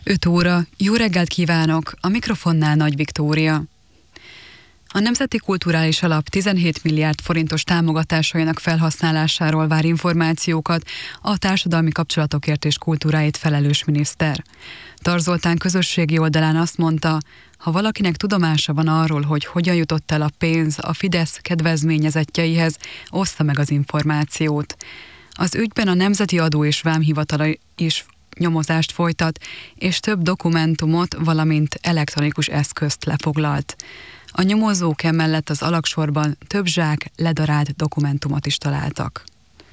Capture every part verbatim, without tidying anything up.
öt óra, jó reggelt kívánok, a mikrofonnál Nagy Viktória. A Nemzeti Kulturális Alap tizenhét milliárd forintos támogatásainak felhasználásáról vár információkat a társadalmi kapcsolatokért és kultúráért felelős miniszter. Tar Zoltán közösségi oldalán azt mondta, ha valakinek tudomása van arról, hogy hogyan jutott el a pénz a Fidesz kedvezményezettjeihez, ossza meg az információt. Az ügyben a Nemzeti Adó és Vámhivatala is nyomozást folytat, és több dokumentumot, valamint elektronikus eszközt lefoglalt. A nyomozók emellett az alagsorban több zsák ledarált dokumentumot is találtak.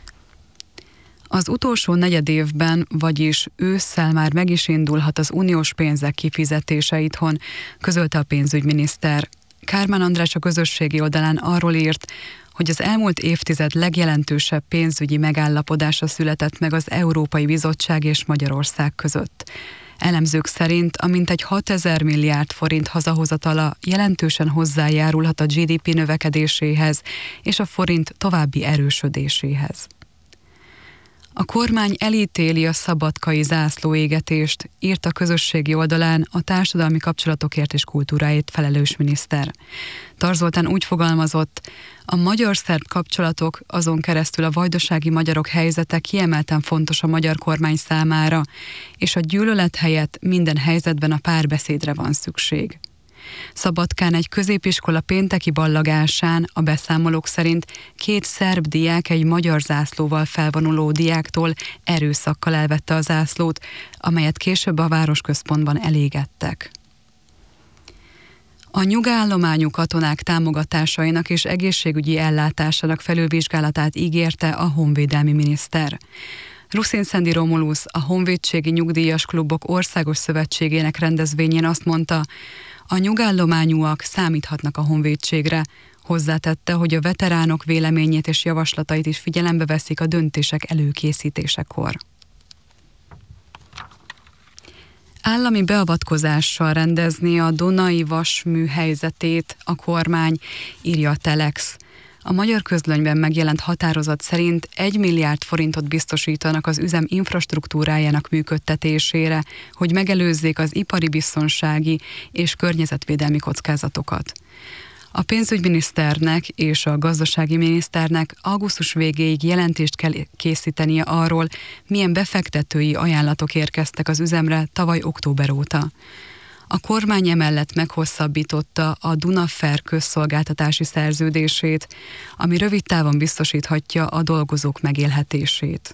Az utolsó negyedévben, vagyis ősszel már meg is indulhat az uniós pénzek kifizetése itthon, közölte a pénzügyminiszter. Kármán András a közösségi oldalán arról írt, hogy az elmúlt évtized legjelentősebb pénzügyi megállapodása született meg az Európai Bizottság és Magyarország között. Elemzők szerint a mintegy hatezer milliárd forint hazahozatala jelentősen hozzájárulhat a gé dé pé növekedéséhez és a forint további erősödéséhez. A kormány elítéli a szabadkai zászlóégetést, írt a közösségi oldalán a társadalmi kapcsolatokért és kultúráért felelős miniszter. Tar Zoltán úgy fogalmazott, a magyar-szerb kapcsolatok, azon keresztül a vajdasági magyarok helyzete kiemelten fontos a magyar kormány számára, és a gyűlölet helyett minden helyzetben a párbeszédre van szükség. Szabadkán egy középiskola pénteki ballagásán a beszámolók szerint két szerb diák egy magyar zászlóval felvonuló diáktól erőszakkal elvette a zászlót, amelyet később a városközpontban elégettek. A nyugállományú katonák támogatásainak és egészségügyi ellátásának felülvizsgálatát ígérte a honvédelmi miniszter. Ruszin Szendi Romulusz, a Honvédségi Nyugdíjas Klubok Országos Szövetségének rendezvényén azt mondta, a nyugállományúak számíthatnak a honvédségre. Hozzátette, hogy a veteránok véleményét és javaslatait is figyelembe veszik a döntések előkészítésekor. Állami beavatkozással rendezni a Donai vasmű helyzetét a kormány, írja a Telex. A Magyar Közlönyben megjelent határozat szerint egy milliárd forintot biztosítanak az üzem infrastruktúrájának működtetésére, hogy megelőzzék az ipari biztonsági és környezetvédelmi kockázatokat. A pénzügyminiszternek és a gazdasági miniszternek augusztus végéig jelentést kell készítenie arról, milyen befektetői ajánlatok érkeztek az üzemre tavaly október óta. A kormány emellett meghosszabbította a Dunafer közszolgáltatási szerződését, ami rövid távon biztosíthatja a dolgozók megélhetését.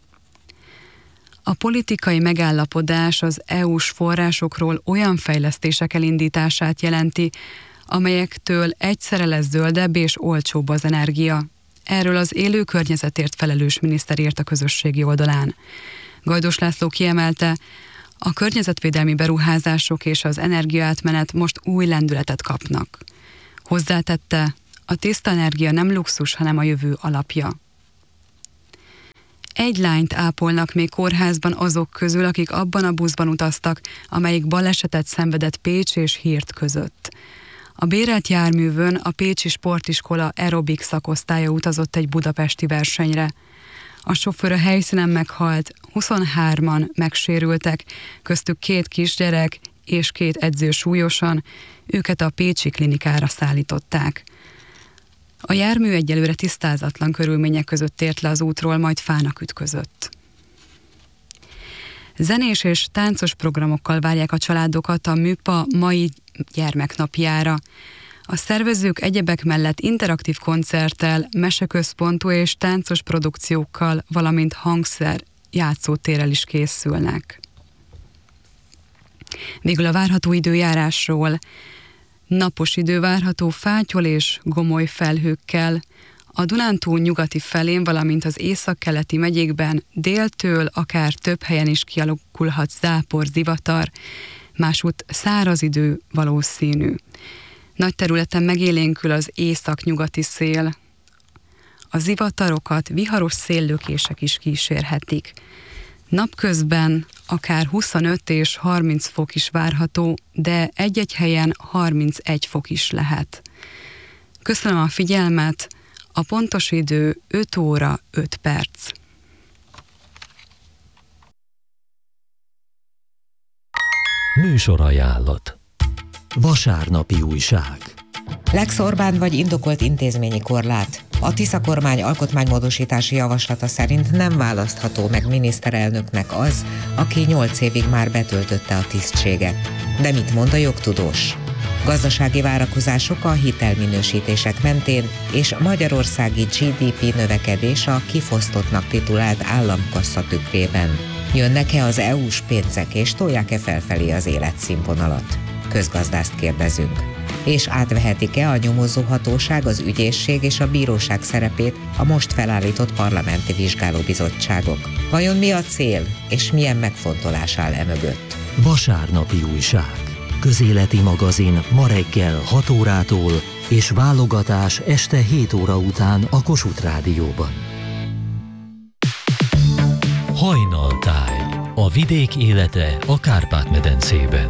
A politikai megállapodás az é u-s forrásokról olyan fejlesztések elindítását jelenti, amelyektől egyszerre lesz zöldebb és olcsóbb az energia. Erről az élő környezetért felelős miniszter írt a közösségi oldalán. Gajdos László kiemelte, a környezetvédelmi beruházások és az energiaátmenet most új lendületet kapnak. Hozzátette, a tiszta energia nem luxus, hanem a jövő alapja. Egy lányt ápolnak még kórházban azok közül, akik abban a buszban utaztak, amelyik balesetet szenvedett Pécs és Hírt között. A bérelt járművön a Pécsi Sportiskola aerobik szakosztálya utazott egy budapesti versenyre. A sofőr a helyszínen meghalt, huszonhárman megsérültek, köztük két kisgyerek és két edző súlyosan, őket a pécsi klinikára szállították. A jármű egyelőre tisztázatlan körülmények között tért le az útról, majd fának ütközött. Zenés és táncos programokkal várják a családokat a Műpa mai gyermeknapjára. A szervezők egyebek mellett interaktív koncerttel, meseközpontú és táncos produkciókkal, valamint hangszer játszótérrel is készülnek. Végül a várható időjárásról. Napos idő várható fátyol és gomoly felhőkkel. A Dunántúl nyugati felén, valamint az északkeleti megyékben déltől akár több helyen is kialakulhat zápor, zivatar, másút száraz idő valószínű. Nagy területen megélénkül az észak-nyugati szél. A zivatarokat viharos széllökések is kísérhetik. Napközben akár huszonöt és harminc fok is várható, de egy-egy helyen harmincegy fok is lehet. Köszönöm a figyelmet, a pontos idő öt óra öt perc. Műsorajánlat. Vasárnapi újság. Lex Orbán vagy indokolt intézményi korlát. A Tisza kormány alkotmánymódosítási javaslata szerint nem választható meg miniszterelnöknek az, aki nyolc évig már betöltötte a tisztséget. De mit mond a jogtudós? Gazdasági várakozások a hitelminősítések mentén és magyarországi gé dé pé növekedés a kifosztottnak titulált államkassa tükrében. Jönnek-e az é u-s pénzek és tolják-e felfelé az életszínvonalat? Közgazdászt kérdezünk. És átvehetik-e a nyomozóhatóság, az ügyészség és a bíróság szerepét a most felállított parlamenti vizsgálóbizottságok? Vajon mi a cél, és milyen megfontolás áll emögött? Vasárnapi újság. Közéleti magazin ma reggel hat órától és válogatás este hét óra után a Kossuth Rádióban. Hajnaltáj. A vidék élete a Kárpát-medencében.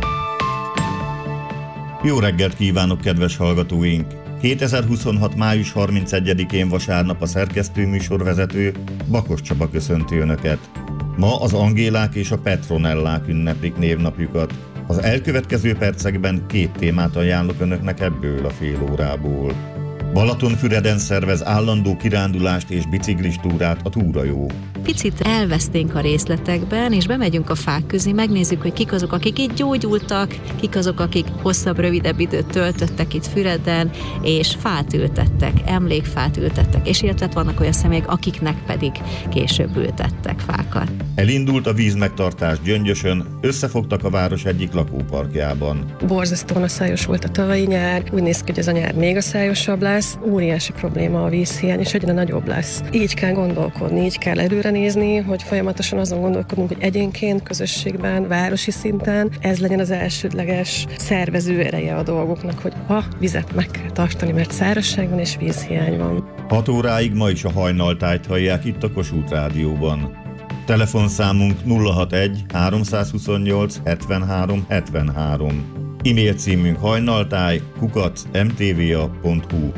Jó reggelt kívánok, kedves hallgatóink! kétezer-huszonhat. május harmincegyedikén vasárnap a szerkesztőműsorvezető Bakos Csaba köszönti Önöket. Ma az Angélák és a Petronellák ünneplik névnapjukat. Az elkövetkező percekben két témát ajánlok Önöknek ebből a fél órából. Balatonfüreden szervez állandó kirándulást és biciklistúrát a Túrajó. Picit elveszténk a részletekben, és bemegyünk a fák közé, megnézzük, hogy kik azok, akik itt gyógyultak, kik azok, akik hosszabb, rövidebb időt töltöttek itt Füreden, és fát ültettek, emlékfát ültettek, és illetve vannak olyan személyek, akiknek pedig később ültettek fákat. Elindult a vízmegtartás Gyöngyösön, összefogtak a város egyik lakóparkjában. Borzasztóan aszályos volt a tavalyi nyár, úgy néz ki, hogy ez a nyár még aszályosabb lesz, óriási probléma a vízhiány, és egyre nagyobb lesz. Így kell gondolkodni, így kell előre nézni, hogy folyamatosan azon gondolkodunk, hogy egyénként, közösségben, városi szinten ez legyen az elsődleges szervező ereje a dolgoknak, hogy a vizet meg kell tartani, mert szárazság van és vízhiány van. hat óráig ma is a hajnaltájt hallják itt a Kossuth Rádióban. Telefonszámunk nulla hatvanegy háromszázhuszonnyolc hetvenhárom hetvenhárom. E-mail címünk hajnaltáj kukac em té vé á pont hú.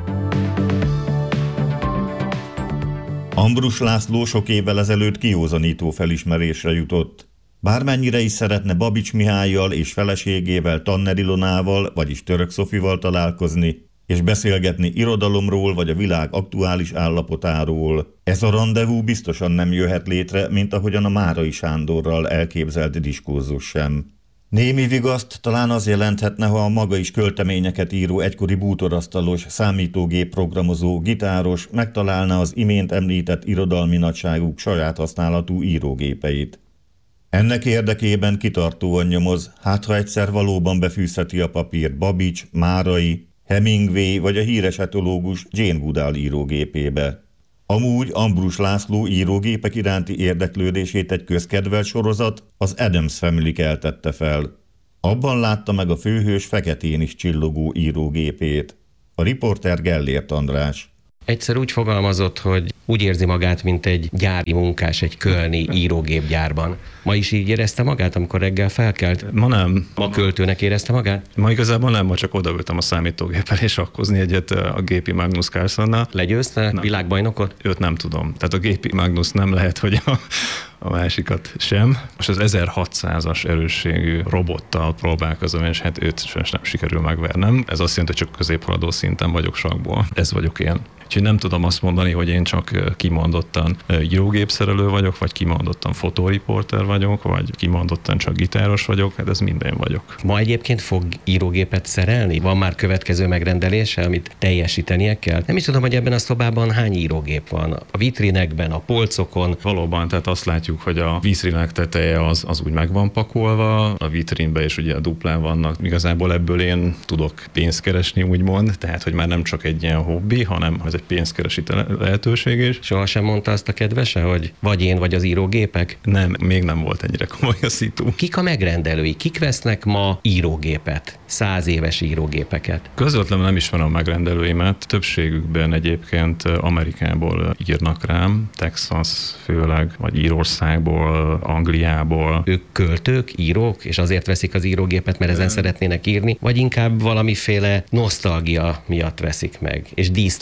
Ambrus László sok évvel ezelőtt kiózanító felismerésre jutott. Bármennyire is szeretne Babics Mihállyal és feleségével Tanner Ilonával, vagyis Török Szofival találkozni, és beszélgetni irodalomról vagy a világ aktuális állapotáról, ez a randevú biztosan nem jöhet létre, mint ahogyan a Márai Sándorral elképzelt diskurzus sem. Némi vigaszt talán az jelenthetne, ha a maga is költeményeket író egykori bútorasztalos, számítógép programozó, gitáros megtalálna az imént említett irodalmi nagyságuk saját használatú írógépeit. Ennek érdekében kitartóan nyomoz, hát ha egyszer valóban befűzheti a papírt Babics, Márai, Hemingway vagy a híres etológus Jane Goodall írógépébe. Amúgy Ambrus László írógépek iránti érdeklődését egy közkedvelt sorozat, az Addams Family keltette fel. Abban látta meg a főhős feketén is csillogó írógépét. A riporter Gellért András. Egyszer úgy fogalmazott, hogy úgy érzi magát, mint egy gyári munkás egy kölni írógépgyárban. Ma is így érezte magát, amikor reggel felkelt? Ma nem. Ma költőnek érezte magát? Ma igazából nem, ma csak odaültem a számítógép elé sakkozni egyet a gépi Magnus Carlsonnal. Legyőzte a világbajnokot? Őt nem tudom. Tehát a gépi Magnus nem lehet, hogy a, a másikat sem. Most az ezerhatszázas erősségű robottal próbálkozom, és hát őt sem sikerül megvernem. Ez azt jelenti, hogy csak középhaladó szinten vagyok sakból. Ez vagyok én. Úgyhogy nem tudom azt mondani, hogy én csak kimondottan írógépszerelő vagyok, vagy kimondottan fotóriporter vagyok, vagy kimondottan csak gitáros vagyok, hát ez minden vagyok. Ma egyébként fog írógépet szerelni? Van már következő megrendelése, amit teljesítenie kell? Nem is tudom, hogy ebben a szobában hány írógép van. A vitrinekben, a polcokon. Valóban, tehát azt látjuk, hogy a vitrinek teteje az, az úgy meg van pakolva, a vitrinben is ugye a duplán vannak. Igazából ebből én tudok pénzt keresni, úgymond, tehát hogy már nem csak egy ilyen hobbi, hanem ez egy pénzkeresi lehetőség is. Soha sem mondta azt a kedvese, hogy vagy én, vagy az írógépek? Nem, még nem volt ennyire komoly a szitu. Kik a megrendelői? Kik vesznek ma írógépet? Száz éves írógépeket? Közvetlenül nem ismerem a megrendelőimet. Többségükben egyébként Amerikából írnak rám, Texas főleg, vagy Írországból, Angliából. Ők költők, írók, és azért veszik az írógépet, mert ezen De... szeretnének írni, vagy inkább valamiféle nosztalgia miatt veszik meg, és dísztárgyként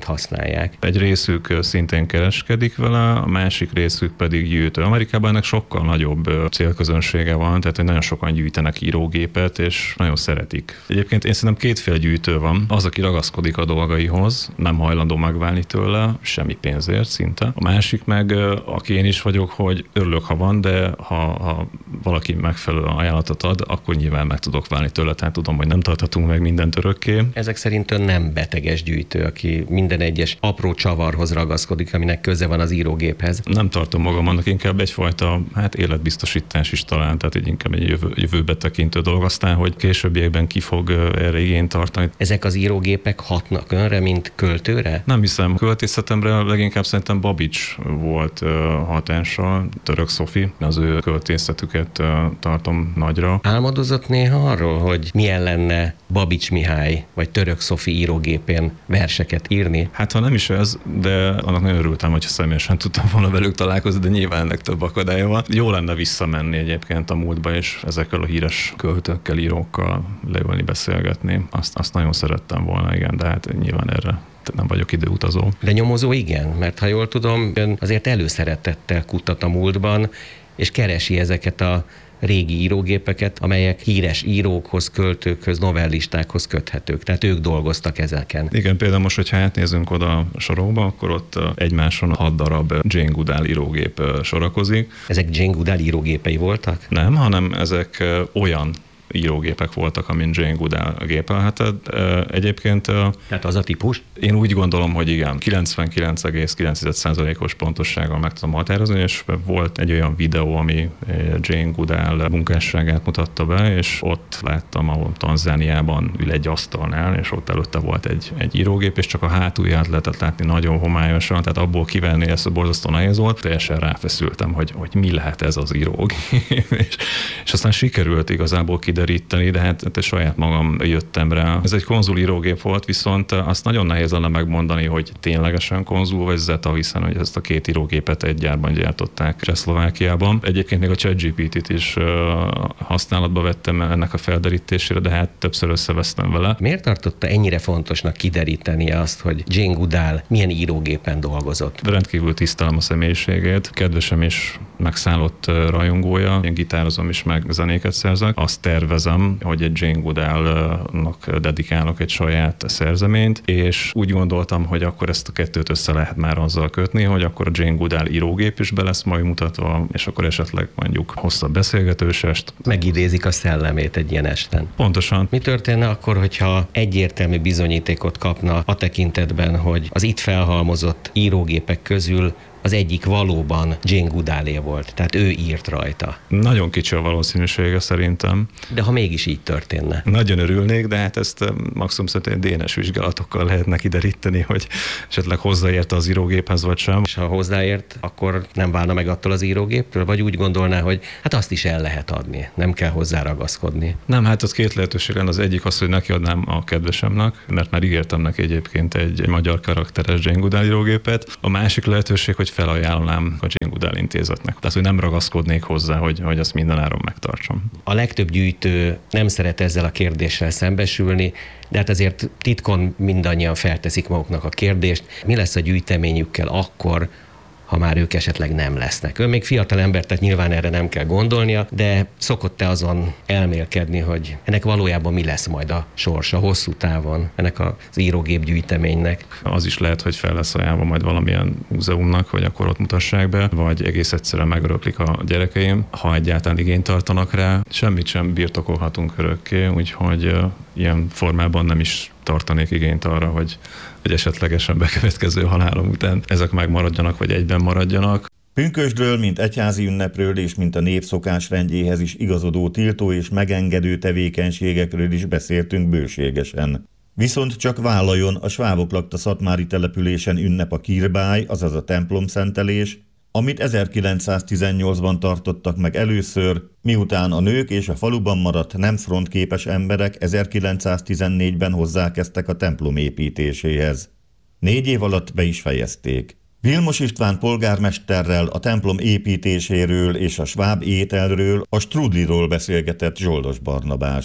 eszközként használják. Egy részük szintén kereskedik vele, a másik részük pedig gyűjtő. Amerikában ennek sokkal nagyobb célközönsége van, tehát hogy nagyon sokan gyűjtenek írógépet, és nagyon szeretik. Egyébként én szerintem kétféle gyűjtő van. Az, aki ragaszkodik a dolgaihoz, nem hajlandó megválni tőle, semmi pénzért szinte. A másik meg, aki én is vagyok, hogy örülök, ha van, de ha, ha valaki megfelelő ajánlatot ad, akkor nyilván meg tudok válni tőle, tehát tudom, hogy nem tarthatunk meg mindent örökké. Ezek szerint ön nem beteges gyűjtő, aki minden egyes apró csavarhoz ragaszkodik, aminek köze van az írógéphez. Nem tartom magam annak, inkább egyfajta hát életbiztosítás is talán, tehát egy inkább egy jövő, jövőbe tekintő dolog, aztán, hogy későbbiekben ki fog erre igényt tartani. Ezek az írógépek hatnak önre, mint költőre? Nem hiszem. Költészetemre leginkább szerintem Babics volt hatással, Török Szofi, az ő költészetüket tartom nagyra. Álmodozott néha arról, hogy milyen lenne Babics Mihály vagy Török Szofi írógépén verseket írni? Hát ha nem is ez, de annak nagyon örültem, hogyha személyesen tudtam volna velük találkozni, de nyilván ennek több akadálya van. Jó lenne visszamenni egyébként a múltba, és ezekkel a híres költőkkel, írókkal leülni, beszélgetni. Azt, azt nagyon szerettem volna, igen, de hát nyilván erre nem vagyok időutazó. De nyomozó igen, mert ha jól tudom, ön azért előszeretettel kutat a múltban, és keresi ezeket a régi írógépeket, amelyek híres írókhoz, költőkhöz, novellistákhoz köthetők. Tehát ők dolgoztak ezeken. Igen, például most, hogyha átnézünk oda a sorokba, akkor ott egymáson hat darab Jane Goodall írógép sorakozik. Ezek Jane Goodall írógépei voltak? Nem, hanem ezek olyan írógépek voltak, amint Jane Goodall gépelhetett. Egyébként... Tehát az a típus? Én úgy gondolom, hogy igen, kilencvenkilenc egész kilenc százalékos pontossággal meg tudom határozni, és volt egy olyan videó, ami Jane Goodall munkásságát mutatta be, és ott láttam, ahol Tanzániában ül egy asztalnál, és ott előtte volt egy, egy írógép, és csak a hátulját lehetett látni nagyon homályosan, tehát abból kivenni ezt borzasztó nehéz volt. Teljesen ráfeszültem, hogy, hogy mi lehet ez az írógép. és, és aztán sikerült igazából kideríteni, de hát, hát saját magam jöttem rá. Ez egy konzul írógép volt, viszont azt nagyon nehéz lenne megmondani, hogy ténylegesen konzul vagy Zeta, hiszen hogy ezt a két írógépet egy gyárban gyártották Csehszlovákiában. Egyébként még a ChatGPT-t is uh, használatba vettem ennek a felderítésére, de hát többször összevesztem vele. Miért tartotta ennyire fontosnak kideríteni azt, hogy Jane Goodall milyen írógépen dolgozott? Rendkívül tisztelem a személyiségét, kedvesem is megszállott rajongója, én gitározom is, meg zenéket szerzek. Azt tervezem, hogy egy Jane Goodall-nak dedikálok egy saját szerzeményt, és úgy gondoltam, hogy akkor ezt a kettőt össze lehet már azzal kötni, hogy akkor a Jane Goodall írógép is be lesz majd mutatva, és akkor esetleg mondjuk hosszabb beszélgetősest. Megidézik a szellemét egy ilyen esten. Pontosan. Mi történne akkor, hogyha egyértelmű bizonyítékot kapna a tekintetben, hogy az itt felhalmozott írógépek közül az egyik valóban Jane Goodallé volt, tehát ő írt rajta. Nagyon kicsi a valószínűsége szerintem. De ha mégis így történne? Nagyon örülnék, de hát ezt maximum szerintem dé en es vizsgálatokkal lehetne kideríteni, hogy esetleg hozzáérte az írógéphez vagy sem. És ha hozzáért, akkor nem válna meg attól az írógéptől, vagy úgy gondolná, hogy hát azt is el lehet adni, nem kell hozzá ragaszkodni. Nem, hát az két lehetőség lenne. Az egyik az, hogy neki adnám a kedvesemnek, mert már ígértem neki egyébként egy, egy magyar karakteres Jane Goodall írógépet. A másik lehetőség, hogy felajánlnám a Jane Goodall intézetnek. Tehát, hogy nem ragaszkodnék hozzá, hogy, hogy azt mindenáron megtartsam. A legtöbb gyűjtő nem szeret ezzel a kérdéssel szembesülni, de hát azért titkon mindannyian felteszik maguknak a kérdést, mi lesz a gyűjteményükkel akkor, ha már ők esetleg nem lesznek. Ön még fiatal ember, tehát nyilván erre nem kell gondolnia, de szokott-e azon elmélkedni, hogy ennek valójában mi lesz majd a sorsa hosszú távon, ennek az írógép gyűjteménynek? Az is lehet, hogy fel lesz ajánlva majd valamilyen múzeumnak, hogy akkor ott mutassák be, vagy egész egyszerűen megöröklik a gyerekeim, ha egyáltalán igényt tartanak rá. Semmit sem birtokolhatunk örökké, úgyhogy uh, ilyen formában nem is tartanék igényt arra, hogy hogy esetlegesen bekövetkező halálom után ezek megmaradjanak, vagy egyben maradjanak. Pünkösdről, mint egyházi ünnepről és mint a nép szokásrendjéhez is igazodó tiltó és megengedő tevékenységekről is beszéltünk bőségesen. Viszont csak vállaljon, a svábok lakta szatmári településen ünnep a kirbály, azaz a templomszentelés, amit ezerkilencszáztizennyolcban tartottak meg először, miután a nők és a faluban maradt nem frontképes emberek ezerkilencszáztizennégyben hozzákezdtek a templom építéséhez. Négy év alatt be is fejezték. Vilmos István polgármesterrel a templom építéséről és a sváb ételről, a strudliról beszélgetett Zsoldos Barnabás.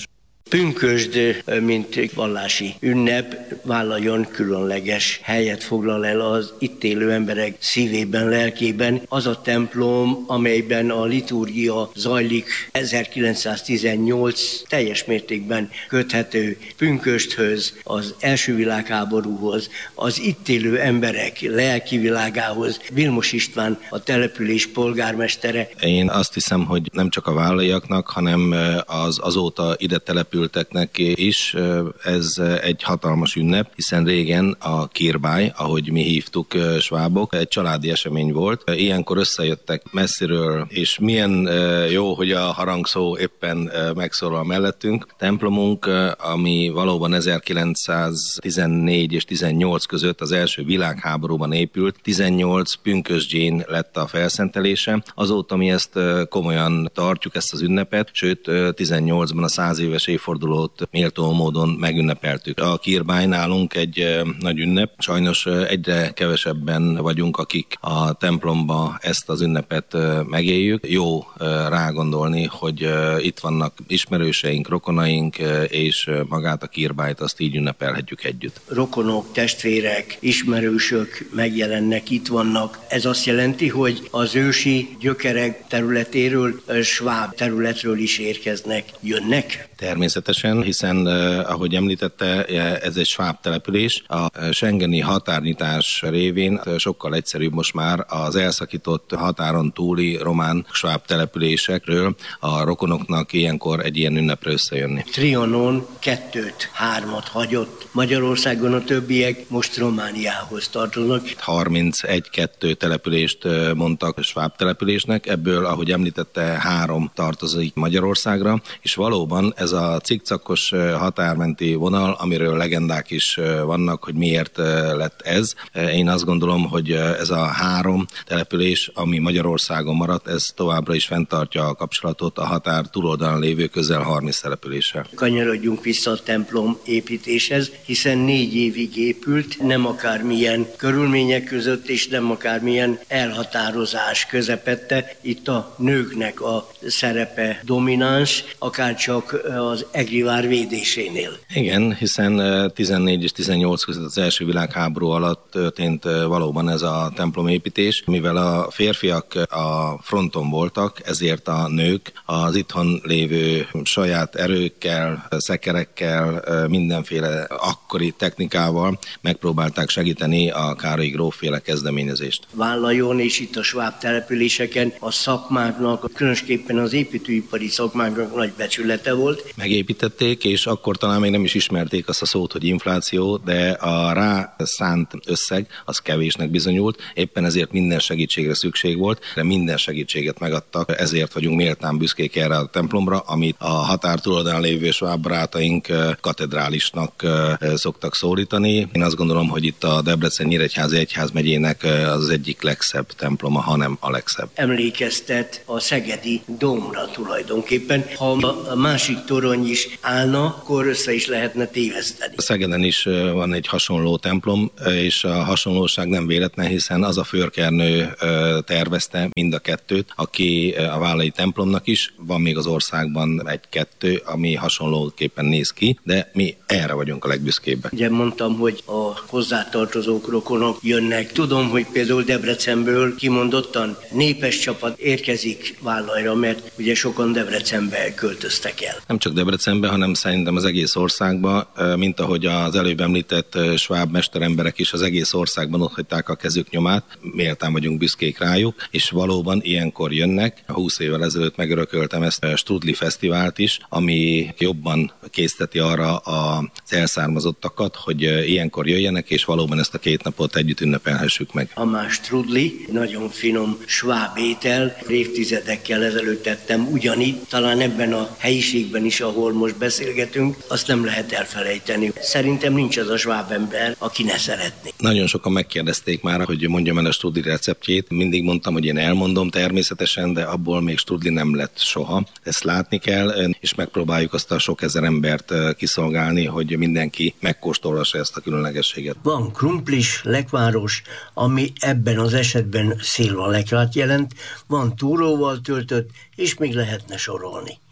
Pünkösd, mint vallási ünnep, vállaljon különleges helyet foglal el az itt élő emberek szívében, lelkében. Az a templom, amelyben a liturgia zajlik, ezerkilencszáztizennyolc teljes mértékben köthető pünkösthöz, az első világháborúhoz, az itt élő emberek lelki világához. Vilmos István, a település polgármestere. Én azt hiszem, hogy nem csak a vállaiaknak, hanem az azóta ide települteknek is ez egy hatalmas ünnep, hiszen régen a kirbály, ahogy mi hívtuk svábok, egy családi esemény volt. Ilyenkor összejöttek messziről, és milyen jó, hogy a harangszó éppen megszólal mellettünk. Templomunk, ami valóban ezerkilencszáztizennégy és tizennyolc között az első világháborúban épült, tizennyolc pünkösdjén lett a felszentelése. Azóta mi ezt komolyan tartjuk, ezt az ünnepet, sőt tizennyolcban a száz éves évfordulót méltó módon megünnepeltük. A kirbály nálunk egy nagy ünnep, sajnos egyre kevesebben vagyunk, akik a templomba ezt az ünnepet megéljük. Jó rágondolni, hogy itt vannak ismerőseink, rokonaink, és magát a kirbályt azt így ünnepelhetjük együtt. Rokonok, testvérek, ismerősök megjelennek, itt vannak. Ez azt jelenti, hogy az ősi gyökerek területéről, sváb területről is érkeznek, jönnek? Természetesen, hiszen ahogy említette, ez egy sváb település. A schengeni határnyitás révén sokkal egyszerűbb most már az elszakított határon túli román sváb településekről a rokonoknak ilyenkor egy ilyen ünnepre összejönni. Trianon kettőt, hármat hagyott. Magyarországon a többiek most Romániához tartoznak. harmincegy-kettő települést mondtak sváb településnek, ebből, ahogy említette, három tartozik Magyarországra, és valóban ez a cikcakos határmenti vonal, amiről legendák is vannak, hogy miért lett ez. Én azt gondolom, hogy ez a három település, ami Magyarországon maradt, ez továbbra is fenntartja a kapcsolatot a határ túloldalán lévő közel harminc településsel. Kanyarodjunk vissza a templom építéshez, hiszen négy évig épült, nem akármilyen körülmények között, és nem akármilyen elhatározás közepette. Itt a nőknek a szerepe domináns, akárcsak az Egrivár védésénél. Igen, hiszen tizennégy és tizennyolc között az első világháború alatt történt valóban ez a templomépítés. Mivel a férfiak a fronton voltak, ezért a nők az itthon lévő saját erőkkel, szekerekkel, mindenféle akkori technikával megpróbálták segíteni a Károly grófféle kezdeményezést. Vállaljon, és itt a sváb településeken a szakmáknak, különösképpen az építőipari szakmáknak nagy becsülete volt. Megépítették, és akkor talán még nem is ismerték azt a szót, hogy infláció, de a rá szánt összeg az kevésnek bizonyult, éppen ezért minden segítségre szükség volt, de minden segítséget megadtak, ezért vagyunk méltán büszkék erre a templomra, amit a határ túloldalán lévő sváb barátaink katedrálisnak szoktak szólítani. Én azt gondolom, hogy itt a Debrecen-Nyíregyházi Egyházmegyének az egyik legszebb temploma, hanem a legszebb. Emlékeztet a szegedi dómra tulajdonképpen. Ha a másik torony is állna, akkor össze is lehetne téveszteni. Szegeden is van egy hasonló templom, és a hasonlóság nem véletlen, hiszen az a főrkernő tervezte mind a kettőt, aki a Vállai templomnak is, van még az országban egy-kettő, ami hasonlóképpen néz ki, de mi erre vagyunk a legbüszkébbek. Ugye mondtam, hogy a hozzátartozók, rokonok jönnek. Tudom, hogy például Debrecenből kimondottan népes csapat érkezik Vállayra, mert ugye sokan Debrecenbe költöztek el. Nem csak Debrecenbe, hanem szerintem az egész országba, mint ahogy az előbb említett sváb mesteremberek is az egész országban ott hagyták a kezük nyomát, méltán vagyunk büszkék rájuk, és valóban ilyenkor jönnek. húsz évvel ezelőtt megörököltem ezt a Strudli Fesztivált is, ami jobban készteti arra az elszármazottakat, hogy ilyenkor jöjjenek, és valóban ezt a két napot együtt ünnepelhessük meg. A más Strudli, nagyon finom sváb étel, évtizedekkel ezelőtt tettem ugyanitt, talán ebben a helyiségben is, ahol most beszélgetünk, azt nem lehet elfelejteni. Szerintem nincs az a sváb ember, aki ne szeretné. Nagyon sokan megkérdezték már, hogy mondjam el a Strudli receptjét. Mindig mondtam, hogy én elmondom természetesen, de abból még Strudli nem lett soha. Ezt látni kell, és megpróbáljuk azt a sok ezer embert kiszolgálni, hogy mindenki megkóstolhassa ezt a különlegességet. Van krumplis, lekváros, ami ebben az esetben szilva lekvát jelent, van túróval töltött, és még lehetne sorolni.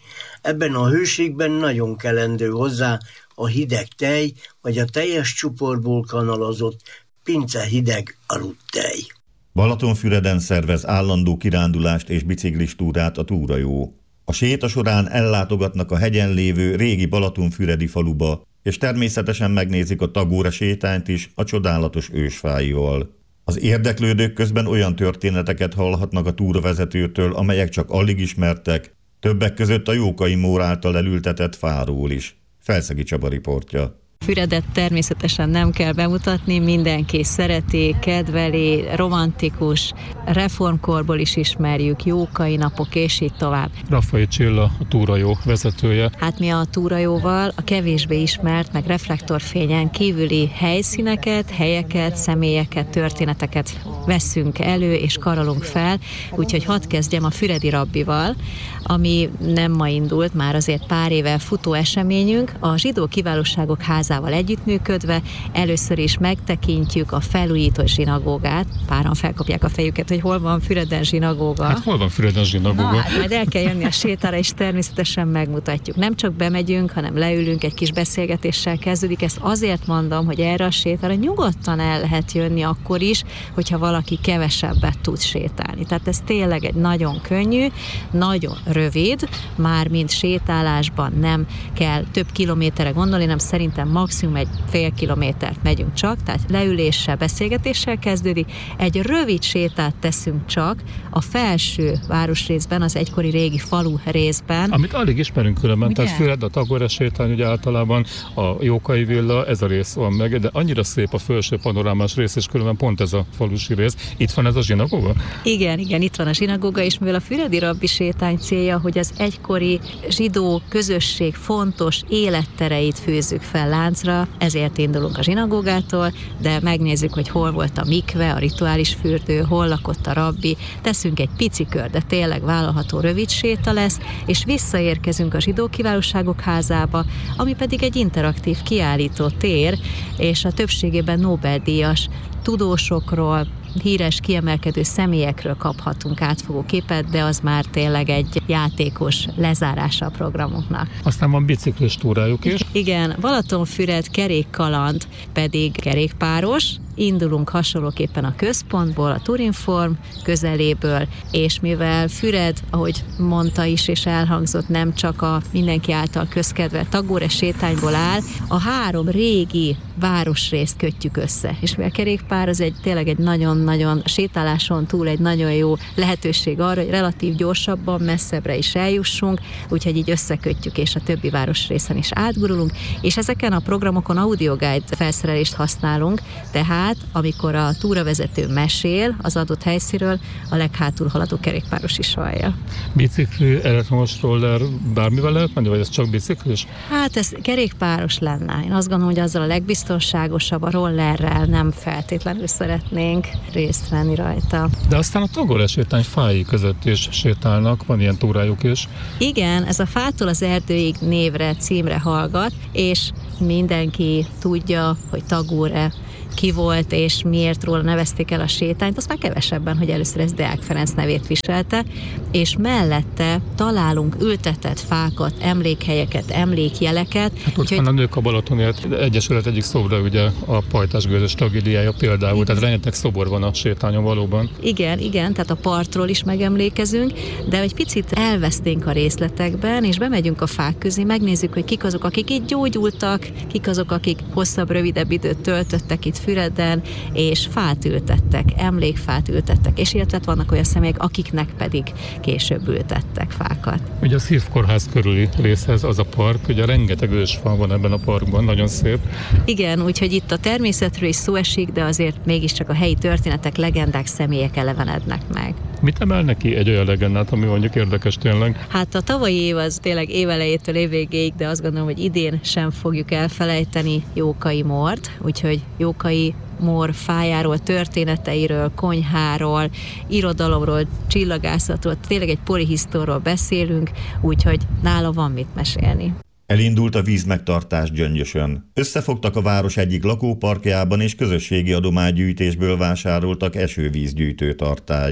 Ebben a hőségben nagyon kelendő hozzá a hideg tej, vagy a teljes csuporból kanalazott pince hideg aludtej. Balatonfüreden szervez állandó kirándulást és biciklistúrát a túrajó. A séta során ellátogatnak a hegyen lévő régi balatonfüredi faluba, és természetesen megnézik a Tagóra sétányt is a csodálatos ősfáival. Az érdeklődők közben olyan történeteket hallhatnak a túravezetőtől, amelyek csak alig ismertek, többek között a Jókai Mór által elültetett fáról is. Felszegi Csaba riportja. Füredet természetesen nem kell bemutatni, mindenki szereti, kedveli, romantikus, reformkorból is ismerjük, Jókai napok és így tovább. Raffai Csilla, a túrajó vezetője. Hát mi a túrajóval a kevésbé ismert, meg reflektorfényen kívüli helyszíneket, helyeket, személyeket, történeteket veszünk elő és karolunk fel, úgyhogy hadd kezdjem a Füredi Rabbival, ami nem ma indult, már azért pár éve futó eseményünk, a Zsidó Kiválóságok Házával együttműködve először is megtekintjük a felújított zsinagógát. Páran felkapják a fejüket, hogy hol van Füreden zsinagóga. Hát hol van Füreden zsinagóga? Na, hát majd el kell jönni a sétára, és természetesen megmutatjuk. Nem csak bemegyünk, hanem leülünk, egy kis beszélgetéssel kezdődik. Ezt azért mondom, hogy erre a sétára nyugodtan el lehet jönni akkor is, hogyha valaki kevesebbet tud sétálni. Tehát ez tényleg egy nagyon könnyű, nagyon rövid, már mint sétálásban nem kell több kilométerre gondolni, nem szerintem maximum egy fél kilométert megyünk csak, tehát leüléssel, beszélgetéssel kezdődik. Egy rövid sétát teszünk csak a felső városrészben, az egykori régi falu részben. Amit alig ismerünk különben, Ugye? tehát Füred, a Tagóra sétány, ugye általában a Jókai villa, ez a rész van meg, de annyira szép a felső panorámás rész, és különben pont ez a falusi rész. Itt van ez a zsinagóga? Igen, igen, itt van a zsinagóga, és mivel a Füredi Rabbi sétány célja, hogy az egykori zsidó közösség fontos élettereit főzzük fel láncra, ezért indulunk a zsinagógától, de megnézzük, hogy hol volt a mikve, a rituális fürdő, hol lakott a rabbi, teszünk egy pici kör, de tényleg vállalható rövid séta lesz, és visszaérkezünk a Zsidó Kiválóságok Házába, ami pedig egy interaktív kiállító tér, és a többségében Nobel-díjas tudósokról, híres, kiemelkedő személyekről kaphatunk átfogó képet, de az már tényleg egy játékos lezárása a programunknak. Aztán van biciklis túrájuk is. Igen, Balatonfüred kerékkaland pedig kerékpáros, indulunk hasonlóképpen a központból, a Turinform közeléből, és mivel Füred, ahogy mondta is és elhangzott, nem csak a mindenki által közkedvelt Tagóra sétányból áll, a három régi városrészt kötjük össze. És mivel kerékpár az egy tényleg egy nagyon-nagyon sétáláson túl egy nagyon jó lehetőség arra, hogy relatív gyorsabban, messzebbre is eljussunk, úgyhogy így összekötjük, és a többi városrészen is átgurulunk, és ezeken a programokon audioguide felszerelést használunk, tehát amikor a túravezető mesél az adott helyszínről, a leghátul haladó kerékpáros is hallja. Bicikli, elektromos roller, bármivel lehet menni, vagy ez csak biciklis? Hát ez kerékpáros lenne. Én azt gondolom, hogy azzal a legbiztonságosabb, a rollerrel nem feltétlenül szeretnénk részt venni rajta. De aztán a Tagóra sétány fái között is sétálnak, van ilyen túrájuk is. Igen, ez a Fától az erdőig névre, címre hallgat, és mindenki tudja, hogy Tagóra ki volt, és miért róla nevezték el a sétányt, azt már kevesebben, hogy először ez Deák Ferenc nevét viselte, és mellette találunk ültetett fákat, emlékhelyeket, emlékjeleket. Hát ott van a Nők a Balatonért Egyesület egyik szobra, ugye a pajtásgőzös tragédiája például, igen. Tehát rengeteg szobor van a sétányon valóban. Igen, igen, tehát a partról is megemlékezünk, de egy picit elveszténk a részletekben, és bemegyünk a fák közé, megnézzük, hogy kik azok, akik itt gyógyultak, kik azok, akik hosszabb, rövidebb időt töltöttek itt Füreden, és fát ültettek, emlékfát ültettek, és illetve vannak olyan személyek, akiknek pedig később ültettek fákat. Ugye a Szívkórház körüli részhez az a park, ugye rengeteg ősfa van ebben a parkban, nagyon szép. Igen, úgyhogy itt a természetről is szó esik, de azért mégiscsak a helyi történetek, legendák, személyek elevenednek meg. Mit emel neki egy olyan legendát, ami mondjuk érdekes tényleg? Hát a tavalyi év az tényleg évelejétől évvégéig, de azt gondolom, hogy idén sem fogjuk elfelejteni Jókai Mórt, úgyhogy Jókai Mór fájáról, történeteiről, konyháról, irodalomról, csillagászatról, tényleg egy polihisztorról beszélünk, úgyhogy nála van mit mesélni. Elindult a vízmegtartás Gyöngyösön. Összefogtak a város egyik lakóparkjában, és közösségi adománygyűjtésből vásároltak esővízgyűjtő tartályt.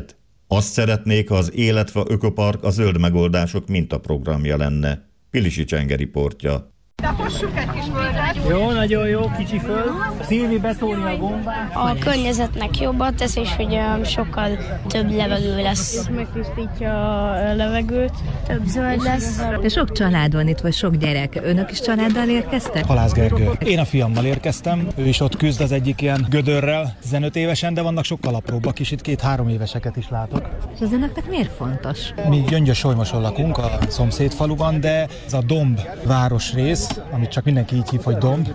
Azt szeretnék, ha az Életfa Ökopark a zöld megoldások mintaprogramja lenne. Pilisi Csenge riportja. Jó, nagyon jó, kicsi föld. Szilvi beszólni a gombát. A környezetnek jobban tesz, és hogy sokkal több levegő lesz. Megtisztítja a levegőt, Több zöld lesz. De sok család van itt, vagy sok gyerek. Önök is családdal érkeztek? Halász Gergő. Én a fiammal érkeztem, ő is ott küzd az egyik ilyen gödörrel, tizenöt évesen, de vannak sokkal apróbbak is, itt két-három éveseket is látok. És az önöknek miért fontos? Mi Gyöngyös-Solymoson lakunk, a szomszéd faluban, de ez a Domb városrész, amit csak mindenki így hív, hogy Domb,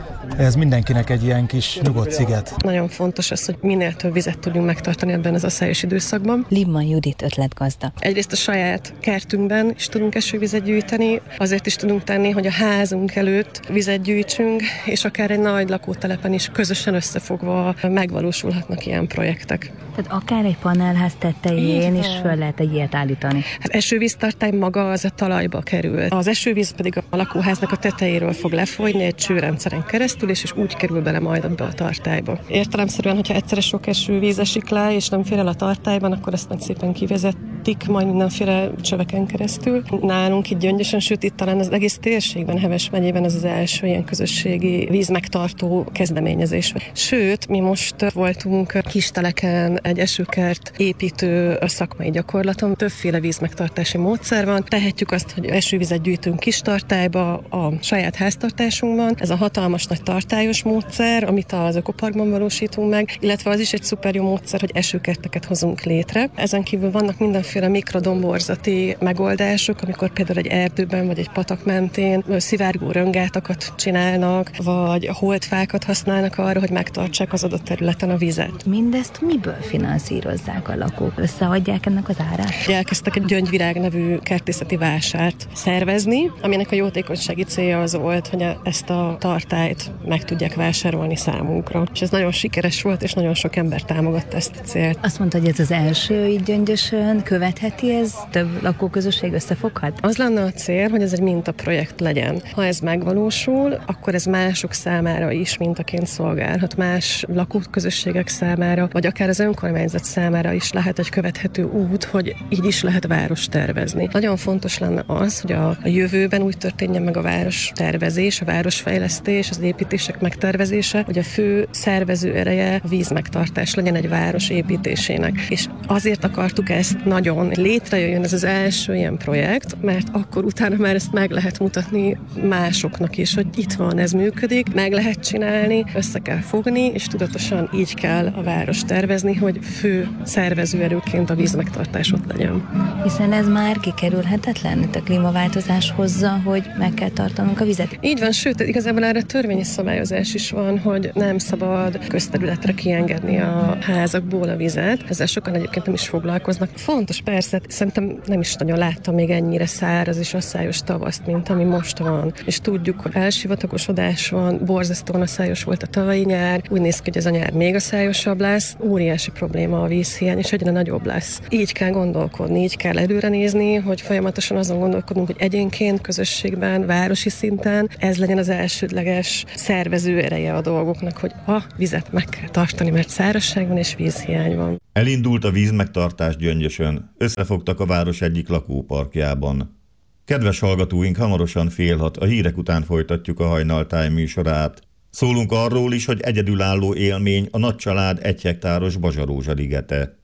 ez mindenkinek egy ilyen kis nyugodt sziget. Nagyon fontos az, hogy minél több vizet tudjunk megtartani ebben az asszályos időszakban. Limman Judit ötletgazda. Egyrészt a saját kertünkben is tudunk esővizet gyűjteni, azért is tudunk tenni, hogy a házunk előtt vizet gyűjtsünk, és akár egy nagy lakótelepen is közösen összefogva megvalósulhatnak ilyen projektek. Tehát akár egy panelház tetején is föl lehet egy ilyet állítani. Az esővíztartály maga az a talajba kerül. Az esővíz pedig a lakóháznak a tetejéről fog lefolyni egy csőrendszeren keresztül, és, és úgy kerül bele majd abba a tartályba. Értelemszerűen, hogyha egyszerre sok esővíz esik le, és nem fér el a tartályban, akkor ezt majd szépen kivezetik, majd mindenféle csöveken keresztül. Nálunk itt Gyöngyösön, sőt itt talán az egész térségben, Heves megyében ez az első ilyen közösségi vízmegtartó kezdeményezés. Sőt, mi most voltunk Kisteleken egy esőkert építő szakmai gyakorlaton. Többféle vízmegtartási módszer van. Tehetjük azt, hogy esővizet gyűjtünk kis tartályba a saját háztartásunkban. Ez a hatalmas nagy tartályos módszer, amit az ökoparkban valósítunk meg, illetve az is egy szuper jó módszer, hogy esőkerteket hozunk létre. Ezen kívül vannak mindenféle mikrodomborzati megoldások, amikor például egy erdőben vagy egy patak mentén szivárgó röngátakat csinálnak, vagy holdfákat használnak arra, hogy megtartsák az adott területen a vizet. Mindezt miből finanszírozzák a lakók? Összeadják ennek az árát? Elkezdtek egy Gyöngyvirág nevű kertészeti vásárt szervezni, aminek a jótékonysági célja az volt, hogy ezt a tartályt meg tudják vásárolni számunkra. És ez nagyon sikeres volt, és nagyon sok ember támogatta ezt a célt. Azt mondta, hogy ez az első így Gyöngyösön, követheti ez? Több lakóközösség összefoghat? Az lenne a cél, hogy ez egy mintaprojekt legyen. Ha ez megvalósul, akkor ez mások számára is mintaként szolgálhat, más lakóközösségek számára, vagy akár az önkormányzat számára is lehet egy követhető út, hogy így is lehet város tervezni. Nagyon fontos lenne az, hogy a, a jövőben úgy történjen meg a város tervezés, a városfejlesztés, az építések megtervezése, hogy a fő szervező ereje a vízmegtartás legyen egy város építésének. És azért akartuk ezt nagyon létrejöjjön ez az első ilyen projekt, mert akkor utána már ezt meg lehet mutatni másoknak is, hogy itt van, ez működik, meg lehet csinálni, össze kell fogni, és tudatosan így kell a város tervezni, hogy fő szervezőerőként a vízmegtartás ott legyen. Hiszen ez már kikerülhetetlen, itt a klímaváltozás hozza, hogy meg kell tartanunk a vizet. Így van, sőt, igazából erre törvényi szabályozás is van, hogy nem szabad közterületre kiengedni a házakból a vizet. Ezzel sokan egyébként nem is foglalkoznak. Fontos persze, szerintem nem is nagyon láttam még ennyire száraz és asszályos tavaszt, mint ami most van. És tudjuk, hogy elsivatagosodás van, borzasztóan asszályos volt a tavalyi nyár, úgy néz ki, hogy ez a nyár még asszályosabb lesz, óriási probléma a vízhiány, és egyre nagyobb lesz. Így kell gondolkodni, így kell előre nézni, hogy folyamatosan azon gondolkodunk, hogy egyénként, közösségben, városi szinten ez legyen az elsődleges szervező ereje a dolgoknak, hogy a vizet meg kell tartani, mert szárazság van és vízhiány van. Elindult a vízmegtartás Gyöngyösön, összefogtak a város egyik lakóparkjában. Kedves hallgatóink, hamarosan fél hat, a hírek után folytatjuk a Hajnal Time műsorát. Szólunk arról is, hogy egyedülálló élmény a nagycsalád egy hektáros Bazsarózsa ligete.